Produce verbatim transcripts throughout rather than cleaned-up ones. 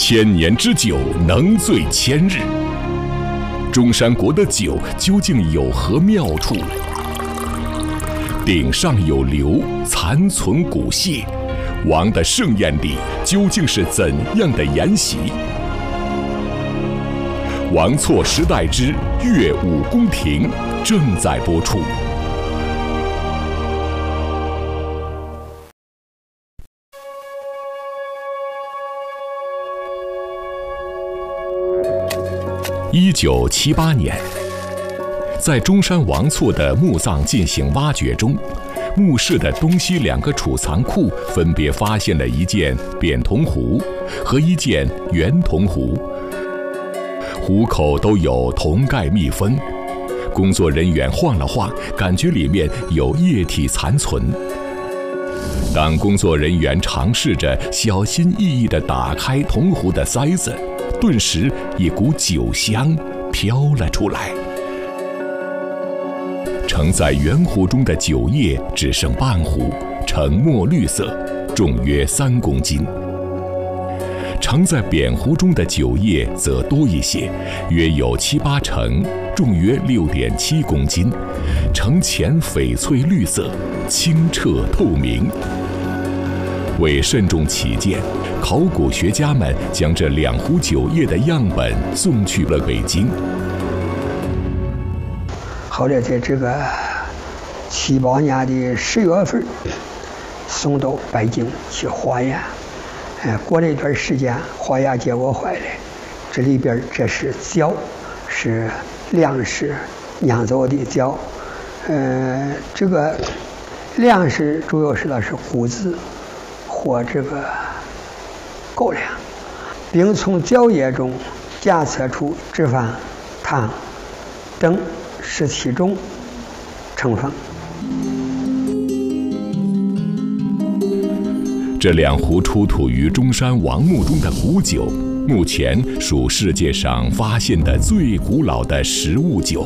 千年之久，能醉千日。中山国的酒究竟有何妙处？鼎上有流，残存古谢。王的盛宴里究竟是怎样的筵席？王错时代之乐舞宫廷正在播出。一九七八年，在中山王错的墓葬进行挖掘中，墓室的东西两个储藏库分别发现了一件扁铜壶和一件圆铜壶，壶口都有铜盖密封。工作人员晃了晃，感觉里面有液体残存。当工作人员尝试着小心翼翼地打开铜壶的塞子，顿时一股酒香飘了出来。盛在圆壶中的酒液只剩半壶，呈墨绿色，重约三公斤。盛在扁壶中的酒液则多一些，约有七八成，重约六点七公斤，呈浅翡翠绿色，清澈透明。为慎重起见，考古学家们将这两壶酒液的样本送去了北京。 后来在这个七八年的十月份，送到北京去化验。哎，过了一段时间，化验结果回来，这里边这是胶，是粮食酿造的胶。呃，这个粮食主要是那是谷子或这个狗粮，并从胶液中检测出脂肪、糖等十七种成分。 这两壶出土于中山王墓中的古酒，目前属世界上发现的最古老的食物酒。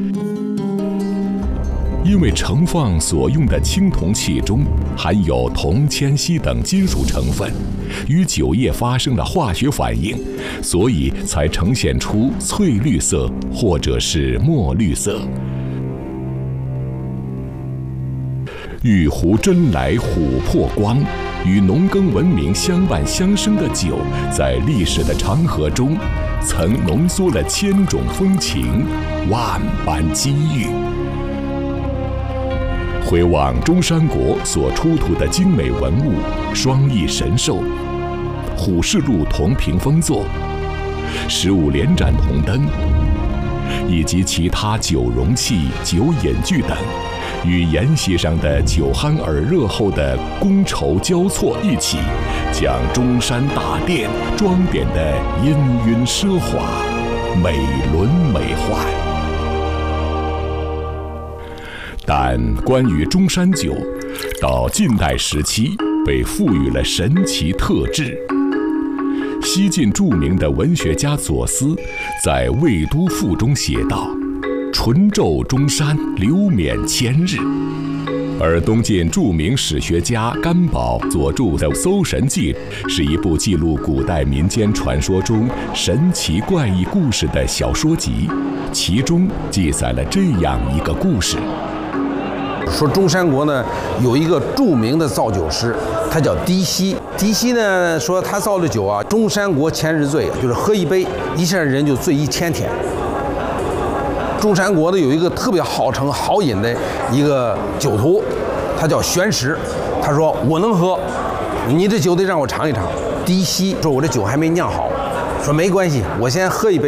因为盛放所用的青铜器中含有铜、铅、锡等金属成分，与酒液发生了化学反应，所以才呈现出翠绿色或者是墨绿色。玉壶真来琥珀光，与农耕文明相伴相生的酒，在历史的长河中，曾浓缩了千种风情，万般机遇。回望中山国所出土的精美文物，双翼神兽、虎视路铜屏风座、十五连盏铜灯，以及其他酒容器、酒饮具等，与筵席上的酒酣耳热后的觥筹交错一起，将中山大殿装点得氤氲奢华，美轮美奂。但关于中山酒，到近代时期被赋予了神奇特质。西晋著名的文学家左思在《魏都赋》中写道：“纯昼中山，流绵千日。”而东晋著名史学家甘宝所著的《搜神记》是一部记录古代民间传说中神奇怪异故事的小说集，其中记载了这样一个故事。 说中山国呢有一个著名的造酒师，他叫狄希。狄希呢说他造的酒啊，中山国千日醉，就是喝一杯，一下人就醉一千天。中山国的有一个特别好称好饮的一个酒徒，他叫玄石。他说我能喝，你这酒得让我尝一尝。狄希说我这酒还没酿好，说没关系，我先喝一杯。